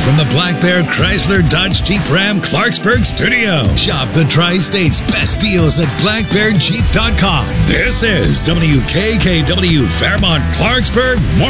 from the Black Bear Chrysler Dodge Jeep Ram Clarksburg studio. Shop the Tri-State's best deals at blackbearjeep.com. This is WKKW Fairmont Clarksburg.